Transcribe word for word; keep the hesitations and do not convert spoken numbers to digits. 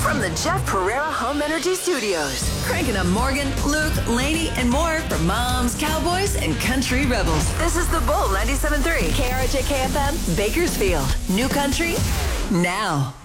from the Jeff Pereira Home Energy Studios. Cranking up Morgan, Luke, Lainey, and more for moms, cowboys, and country rebels. This is The Bull ninety-seven point three. K R J K F M, Bakersfield. New country, now.